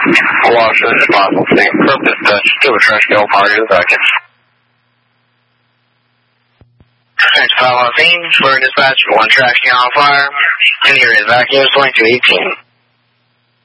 Lost this responsible thing. Purpose touch. Do a terrestrial power to the second. Next 5 on scene. For dispatch, 1 tracking on fire. And here is vacuum 2218.